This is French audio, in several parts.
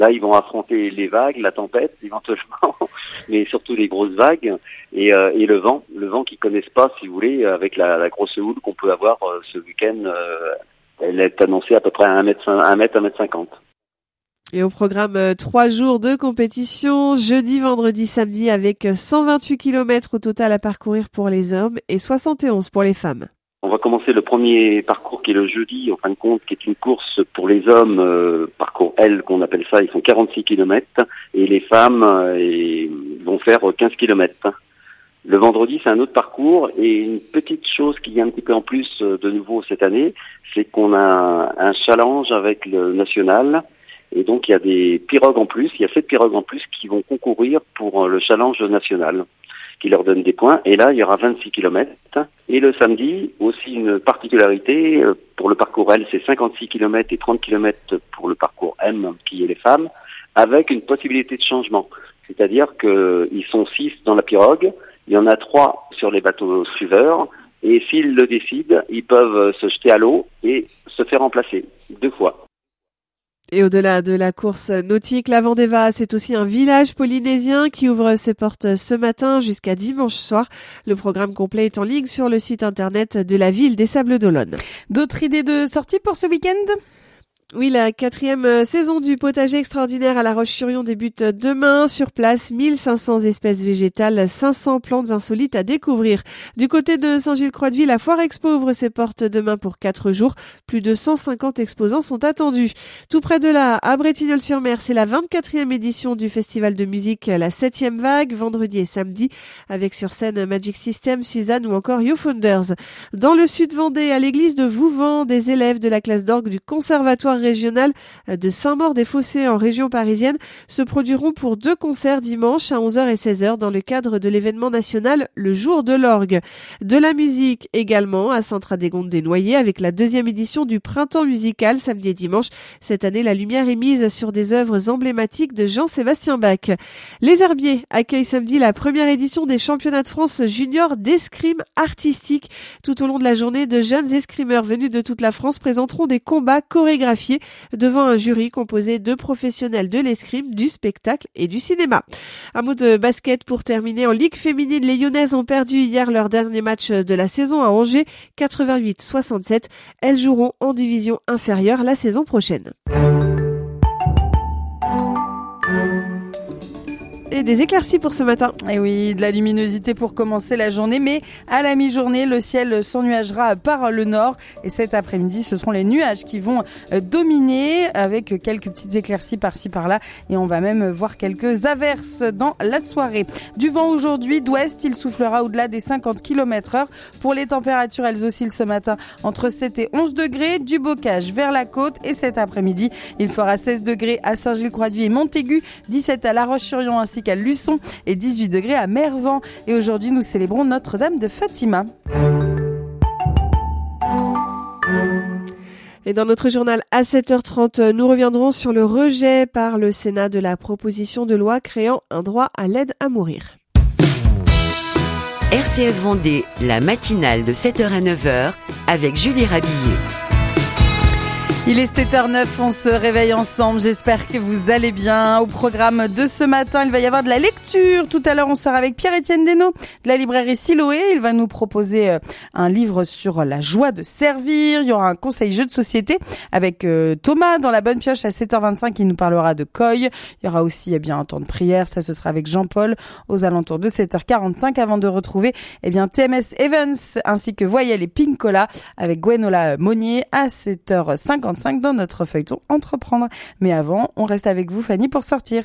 Là, ils vont affronter les vagues, la tempête, éventuellement, mais surtout les grosses vagues et le vent qu'ils connaissent pas, si vous voulez, avec la grosse houle qu'on peut avoir ce week-end. Elle est annoncée à peu près à 1 mètre 50. Et au programme 3 jours de compétition, jeudi, vendredi, samedi, avec 128 km au total à parcourir pour les hommes et 71 pour les femmes. On va commencer le premier parcours qui est le jeudi, en fin de compte, qui est une course pour les hommes, parcours L qu'on appelle ça, ils font 46 km, et les femmes vont faire 15 km. Le vendredi, c'est un autre parcours, et une petite chose qui est un petit peu en plus de nouveau cette année, c'est qu'on a un challenge avec le national, et donc il y a des pirogues en plus, il y a 7 pirogues en plus qui vont concourir pour le challenge national, qui leur donne des points. Et là, il y aura 26 km. Et le samedi, aussi une particularité, pour le parcours L, c'est 56 km et 30 km pour le parcours M, qui est les femmes, avec une possibilité de changement. C'est-à-dire qu'ils sont 6 dans la pirogue, il y en a 3 sur les bateaux suiveurs, et s'ils le décident, ils peuvent se jeter à l'eau et se faire remplacer 2 fois. Et au-delà de la course nautique, la Vendéva, c'est aussi un village polynésien qui ouvre ses portes ce matin jusqu'à dimanche soir. Le programme complet est en ligne sur le site internet de la ville des Sables-d'Olonne. D'autres idées de sortie pour ce week-end ? Oui, la 4e saison du potager extraordinaire à La Roche-sur-Yon débute demain. Sur place, 1500 espèces végétales, 500 plantes insolites à découvrir. Du côté de Saint-Gilles-Croix-de-Vie, la Foire Expo ouvre ses portes demain pour 4 jours. Plus de 150 exposants sont attendus. Tout près de là, à Bretignolles-sur-Mer, c'est la 24e édition du festival de musique La 7e Vague, vendredi et samedi, avec sur scène Magic System, Suzanne ou encore You Founders. Dans le sud Vendée, à l'église de Vouvant, des élèves de la classe d'orgue du conservatoire régional de Saint-Maur-des-Fossés en région parisienne se produiront pour 2 concerts dimanche à 11h et 16h dans le cadre de l'événement national Le Jour de l'Orgue. De la musique également à Sainte-Radegonde-des-Noyers avec la 2e édition du Printemps musical samedi et dimanche. Cette année, la lumière est mise sur des œuvres emblématiques de Jean-Sébastien Bach. Les Herbiers accueillent samedi la première édition des championnats de France juniors d'escrime artistique. Tout au long de la journée, de jeunes escrimeurs venus de toute la France présenteront des combats chorégraphiés devant un jury composé de professionnels de l'escrime, du spectacle et du cinéma. Un mot de basket pour terminer. En Ligue féminine, les Lyonnaises ont perdu hier leur dernier match de la saison à Angers, 88-67. Elles joueront en division inférieure la saison prochaine. Et des éclaircies pour ce matin. Et oui, de la luminosité pour commencer la journée, mais à la mi-journée, le ciel s'ennuagera par le nord. Et cet après-midi, ce seront les nuages qui vont dominer avec quelques petites éclaircies par-ci par-là. Et on va même voir quelques averses dans la soirée. Du vent aujourd'hui d'ouest, il soufflera au-delà des 50 km/h. Pour les températures, elles oscillent ce matin entre 7 et 11 degrés, du bocage vers la côte. Et cet après-midi, il fera 16 degrés à Saint-Gilles-Croix-de-Vie et Montaigu, 17 à La Roche-sur-Yon ainsi qu'à Luçon et 18 degrés à Mervan. Et aujourd'hui, nous célébrons Notre-Dame de Fatima. Et dans notre journal à 7h30, nous reviendrons sur le rejet par le Sénat de la proposition de loi créant un droit à l'aide à mourir. RCF Vendée, la matinale de 7h à 9h avec Julie Rabillet. Il est 7h09, on se réveille ensemble, j'espère que vous allez bien. Au programme de ce matin, il va y avoir de la lecture. Tout à l'heure, on sera avec Pierre-Étienne Desnaux de la librairie Siloé. Il va nous proposer un livre sur la joie de servir. Il y aura un conseil jeu de société avec Thomas dans la bonne pioche à 7h25. Il nous parlera de Coy. Il y aura aussi un temps de prière. Ça, ce sera avec Jean-Paul aux alentours de 7h45 avant de retrouver TMS Evans ainsi que Voyelle et Pincola avec Gwenola Monnier à 7h50. Dans notre feuilleton Entreprendre. Mais avant, on reste avec vous, Fanny, pour sortir.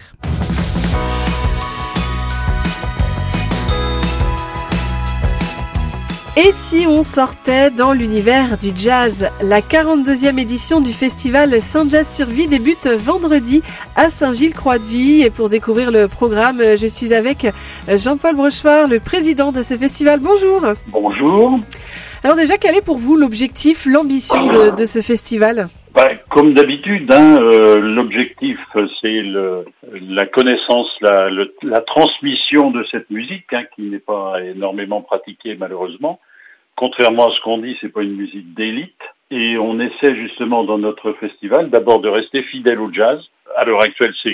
Et si on sortait dans l'univers du jazz? La 42e édition du festival Saint-Jazz-sur-Vie débute vendredi à Saint-Gilles-Croix-de-Vie. Et pour découvrir le programme, je suis avec Jean-Paul Brochefort, le président de ce festival. Bonjour. Bonjour. Alors déjà, quel est pour vous l'objectif, l'ambition de ce festival? Comme d'habitude, l'objectif, c'est la connaissance, la transmission de cette musique, qui n'est pas énormément pratiquée malheureusement. Contrairement à ce qu'on dit, c'est pas une musique d'élite. Et on essaie justement dans notre festival d'abord de rester fidèle au jazz. À l'heure actuelle, c'est